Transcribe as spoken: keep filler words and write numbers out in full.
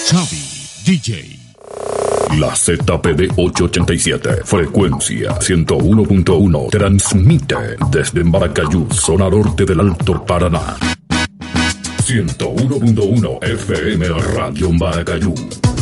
Xavi D J. La Z P D ochocientos ochenta y siete, frecuencia ciento uno punto uno, transmite desde Maracayú, zona norte del Alto Paraná. ciento uno punto uno F M Radio Maracayú.